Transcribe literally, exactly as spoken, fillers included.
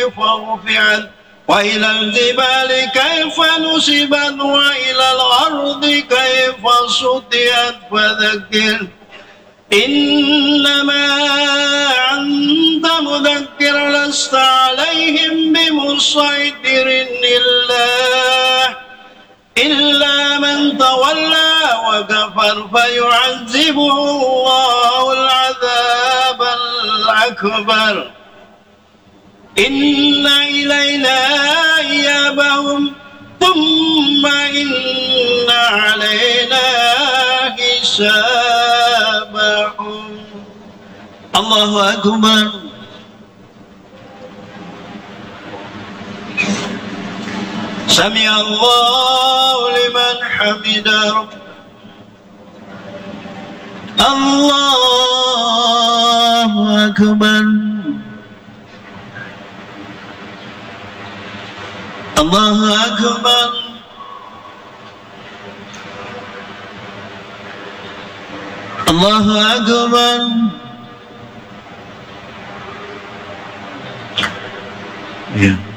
كيف رفعت وإلى الجبال كيف نصبت وإلى الأرض كيف سطحت فذكر إنما أنت مذكر لست عليهم بمسيطر إلا إلا من تولى وكفر فيعذبه الله العذاب الأكبر إن إلينا إيابهم ثم إن علينا حسابهم. الله أكبر. سمع الله لمن حمده. الله أكبر. الله أكبر. الله أكبر. Yeah.